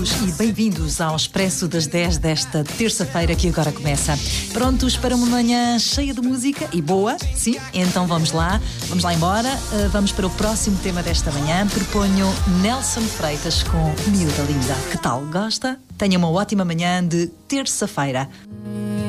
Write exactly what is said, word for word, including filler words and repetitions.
Bem-vindos e bem-vindos ao Expresso das dez desta terça-feira que agora começa. Prontos para uma manhã cheia de música e boa? Sim? Então vamos lá, vamos lá embora. Uh, vamos para o próximo tema desta manhã. Proponho Nelson Freitas com Miúda Linda. Que tal? Gosta? Tenha uma ótima manhã de terça-feira.